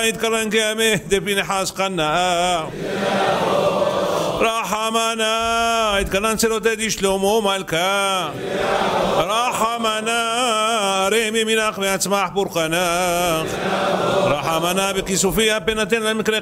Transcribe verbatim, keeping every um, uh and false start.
התקרן כימי דפינחס חנה רחמנה התקרן צלותי שלמה מלכה רחמנה רמי מנח מעצמח בורכנך רחמנה בכיסופיה פנתן למקרה